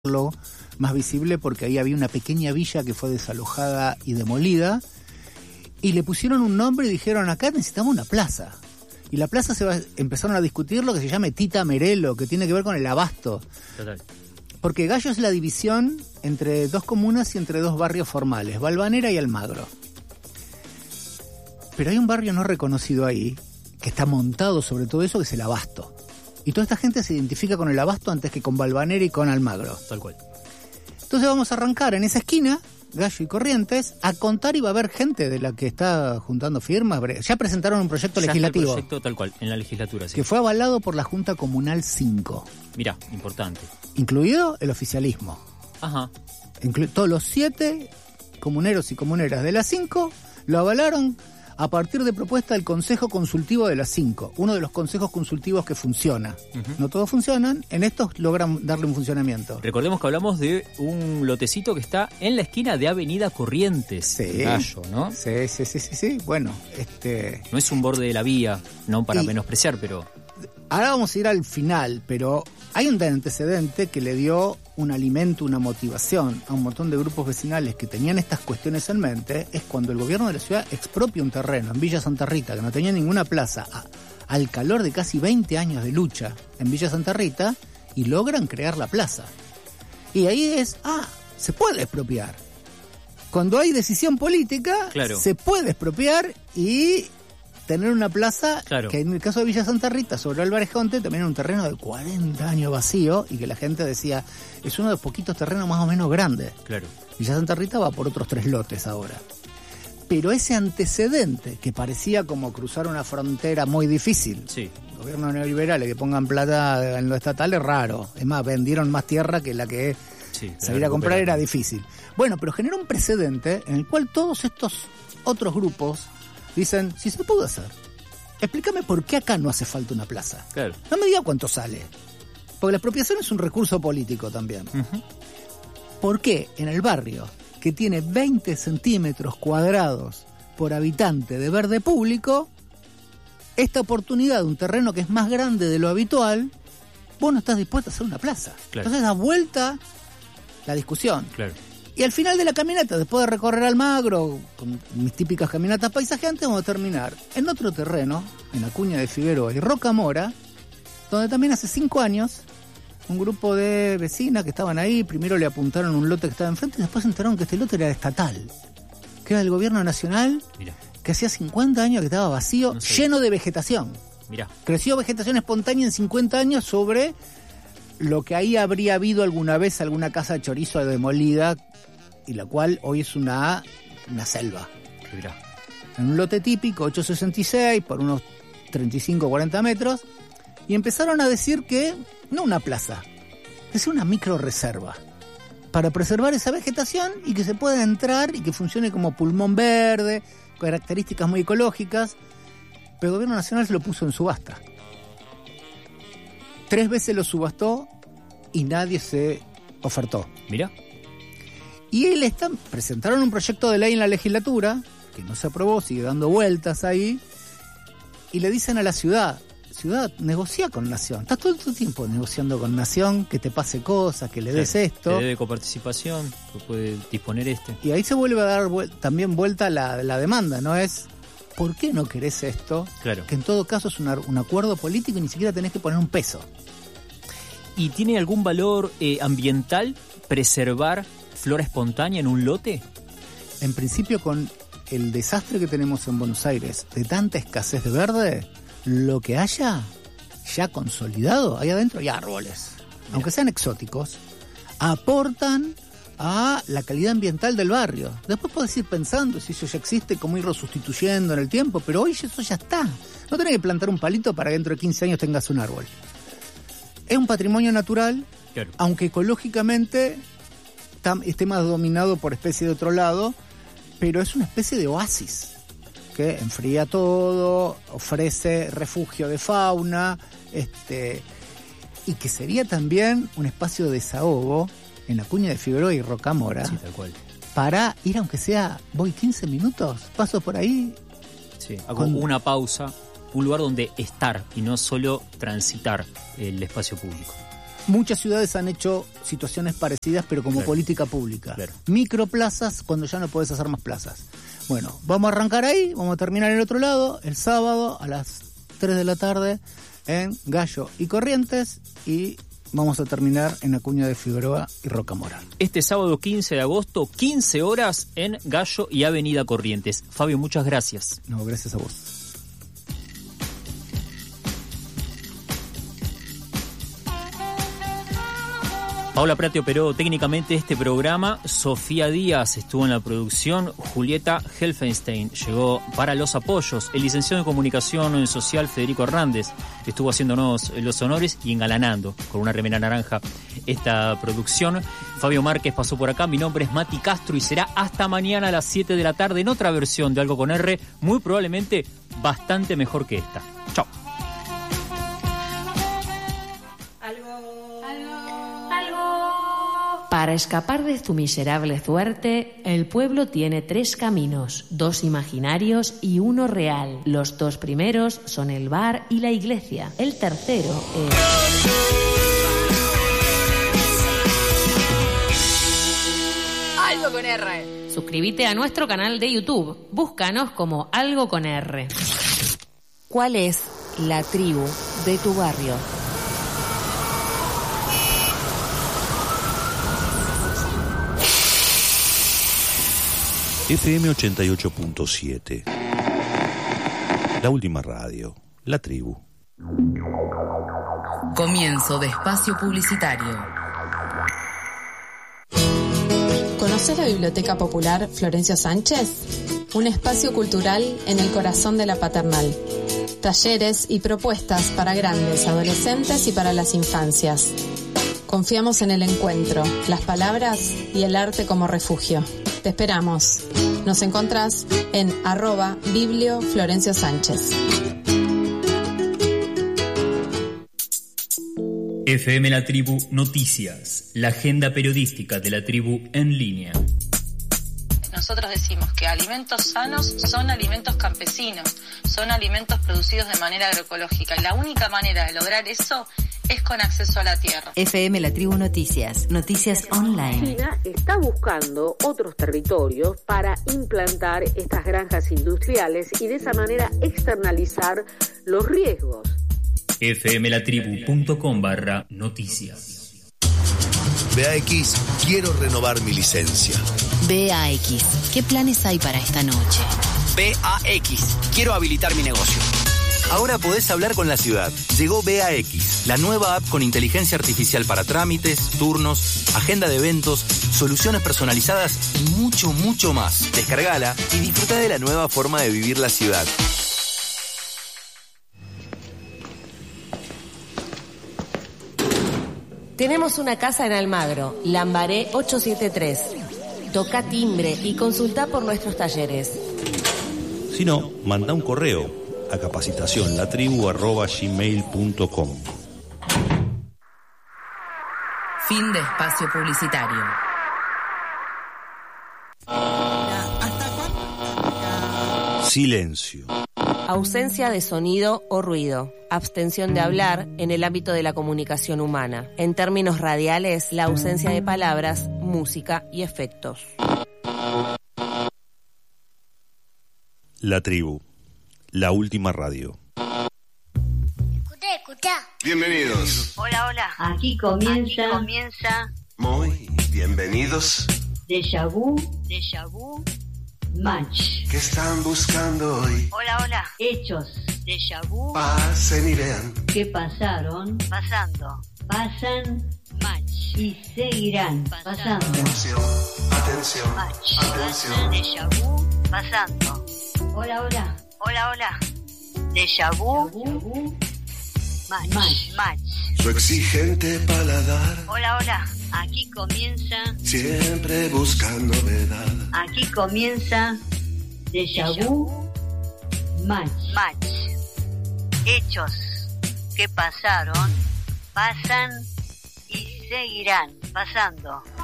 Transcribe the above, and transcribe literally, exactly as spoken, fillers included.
más visible porque ahí había una pequeña villa que fue desalojada y demolida, y le pusieron un nombre y dijeron, acá necesitamos una plaza. Y la plaza se va, empezaron a discutir lo que se llama Tita Merelo, que tiene que ver con el abasto. Total. Porque Gallo es la división entre dos comunas y entre dos barrios formales, Valvanera y Almagro. Pero hay un barrio no reconocido ahí, que está montado sobre todo eso, que es el Abasto. Y toda esta gente se identifica con el Abasto antes que con Valvanera y con Almagro. Tal cual. Entonces vamos a arrancar en esa esquina, Gallo y Corrientes, a contar, y va a haber gente de la que está juntando firmas. Ya presentaron un proyecto Ya legislativo. Está el proyecto tal cual, en la legislatura, sí. Que fue avalado por la Junta Comunal cinco. Mirá, importante. Incluido el oficialismo. Ajá. Inclu- todos los siete comuneros y comuneras de las cinco lo avalaron a partir de propuesta del Consejo Consultivo de las cinco, uno de los consejos consultivos que funciona. Uh-huh. No todos funcionan, en estos logran darle un funcionamiento. Recordemos que hablamos de un lotecito que está en la esquina de Avenida Corrientes, sí, Gallo, ¿no? Sí, sí, sí, sí, sí. Bueno, este... No es un borde de la vía, no para y... menospreciar, pero... Ahora vamos a ir al final, pero hay un antecedente que le dio un alimento, una motivación a un montón de grupos vecinales que tenían estas cuestiones en mente. Es cuando el gobierno de la ciudad expropia un terreno en Villa Santa Rita, que no tenía ninguna plaza, a, al calor de casi veinte años de lucha en Villa Santa Rita, y logran crear la plaza. Y ahí es, ah, se puede expropiar. Cuando hay decisión política, claro, se puede expropiar y... tener una plaza, claro, que en el caso de Villa Santa Rita, sobre Álvarez Jonte, también era un terreno de cuarenta años vacío, y que la gente decía, es uno de los poquitos terrenos más o menos grandes. Claro. Villa Santa Rita va por otros tres lotes ahora. Pero ese antecedente, que parecía como cruzar una frontera muy difícil, sí, gobiernos neoliberales que pongan plata en lo estatal es raro. Es más, vendieron más tierra que la que sí, salir a comprar era difícil. Bueno, pero generó un precedente en el cual todos estos otros grupos dicen, si se pudo hacer, explícame por qué acá no hace falta una plaza. Claro. No me diga cuánto sale. Porque la expropiación es un recurso político también. Uh-huh. ¿Por qué en el barrio, que tiene veinte centímetros cuadrados por habitante de verde público, esta oportunidad de un terreno que es más grande de lo habitual, vos no estás dispuesto a hacer una plaza? Claro. Entonces da vuelta la discusión. Claro. Y al final de la caminata, después de recorrer Almagro, con mis típicas caminatas paisajeantes, vamos a terminar en otro terreno, en Acuña de Figueroa y Rocamora, donde también hace cinco años, un grupo de vecinas que estaban ahí, primero le apuntaron un lote que estaba enfrente, y después se enteraron que este lote era estatal, que era del gobierno nacional. Mirá. Que hacía cincuenta años que estaba vacío, no sé, lleno de vegetación. Mirá. Creció vegetación espontánea en cincuenta años sobre lo que ahí habría habido alguna vez alguna casa de chorizo demolida, y la cual hoy es una, una selva. Mirá. En un lote típico, ochocientos sesenta y seis, por unos treinta y cinco a cuarenta metros, y empezaron a decir que no una plaza, que sea una micro reserva, para preservar esa vegetación y que se pueda entrar y que funcione como pulmón verde, características muy ecológicas. Pero el gobierno nacional se lo puso en subasta. Tres veces lo subastó y nadie se ofertó. Mirá. Y él está, presentaron un proyecto de ley en la legislatura, que no se aprobó, sigue dando vueltas ahí, y le dicen a la ciudad, ciudad, negocia con Nación. Estás todo el tiempo negociando con Nación, que te pase cosas, que le des claro, esto. Que debe coparticipación, que puede disponer este. Y ahí se vuelve a dar vuel- también vuelta la, la demanda, ¿no? Es, ¿por qué no querés esto? Claro. Que en todo caso es una, un acuerdo político y ni siquiera tenés que poner un peso. ¿Y tiene algún valor eh, ambiental preservar flora espontánea en un lote? En principio, con el desastre que tenemos en Buenos Aires, de tanta escasez de verde, lo que haya ya consolidado, ahí adentro hay árboles, Mira. aunque sean exóticos, aportan a la calidad ambiental del barrio. Después podés ir pensando si eso ya existe, cómo irlo sustituyendo en el tiempo, pero hoy eso ya está. No tenés que plantar un palito para que dentro de quince años tengas un árbol. Es un patrimonio natural, claro, aunque ecológicamente esté más dominado por especies de otro lado, pero es una especie de oasis que enfría todo, ofrece refugio de fauna, este, y que sería también un espacio de desahogo en Acuña de Figueroa y Rocamora. Sí, tal cual. Para ir, aunque sea, voy quince minutos, paso por ahí. Sí, hago con una pausa, un lugar donde estar y no solo transitar el espacio público. Muchas ciudades han hecho situaciones parecidas, pero como claro. política pública. Claro. Microplazas cuando ya no podés hacer más plazas. Bueno, vamos a arrancar ahí, vamos a terminar en el otro lado, el sábado a las tres de la tarde en Gallo y Corrientes, y vamos a terminar en Acuña de Figueroa y Rocamora. Este sábado quince de agosto, quince horas en Gallo y Avenida Corrientes. Fabio, muchas gracias. No, gracias a vos. Paula Prati operó técnicamente este programa, Sofía Díaz estuvo en la producción, Julieta Helfenstein llegó para los apoyos, el licenciado en Comunicación Social Federico Hernández estuvo haciéndonos los honores y engalanando con una remera naranja esta producción. Fabio Márquez pasó por acá, mi nombre es Mati Castro y será hasta mañana a las siete de la tarde en otra versión de Algo con R, muy probablemente bastante mejor que esta. Chao. Para escapar de tu miserable suerte, el pueblo tiene tres caminos, dos imaginarios y uno real. Los dos primeros son el bar y la iglesia. El tercero es... Algo con R. Suscríbete a nuestro canal de YouTube. Búscanos como Algo con R. ¿Cuál es la tribu de tu barrio? F M ochenta y ocho punto siete. La última radio, la tribu. Comienzo de espacio publicitario. ¿Conoces la Biblioteca Popular Florencio Sánchez? Un espacio cultural en el corazón de la Paternal. Talleres y propuestas para grandes, adolescentes y para las infancias. Confiamos en el encuentro, las palabras y el arte como refugio. Te esperamos. Nos encontrás en arroba Biblio Florencio Sánchez. F M La Tribu Noticias, la agenda periodística de la tribu en línea. Nosotros decimos que alimentos sanos son alimentos campesinos, son alimentos producidos de manera agroecológica y la única manera de lograr eso es con acceso a la tierra. F M La Tribu Noticias, noticias online. China está buscando otros territorios para implantar estas granjas industriales y de esa manera externalizar los riesgos. fmlatribu.com barra noticias. B A X, quiero renovar mi licencia. B A X, ¿qué planes hay para esta noche? B A X, quiero habilitar mi negocio. Ahora podés hablar con la ciudad. Llegó B A X, la nueva app con inteligencia artificial para trámites, turnos, agenda de eventos, soluciones personalizadas y mucho, mucho más. Descargala y disfruta de la nueva forma de vivir la ciudad. Tenemos una casa en Almagro, Lambaré ochocientos setenta y tres. Toca timbre y consulta por nuestros talleres. Si no, manda un correo a capacitacionlatribu arroba gmail punto com. Fin de espacio publicitario. Silencio. Ausencia de sonido o ruido. Abstención de hablar en el ámbito de la comunicación humana. En términos radiales, la ausencia de palabras, música y efectos. La tribu. La última radio. Bienvenidos. Hola, hola. Aquí comienza. Aquí comienza. Muy bienvenidos. Déjà vu. Déjà vu. Match. ¿Qué están buscando hoy? Hola, hola. Hechos. Déjà vu. Pasen y vean. ¿Qué pasaron? Pasando. Pasan. Match. Y seguirán pasando. Atención, atención, Match. atención. Déjà vu. Pasando. Hola, hola. Hola, hola. Déjà vu. Déjà vu. Match. Match. Match. Su exigente paladar. Hola, hola. Aquí comienza. Siempre buscando novedad. Aquí comienza. Déjà vu. Match. Match. Hechos que pasaron, pasan y seguirán pasando.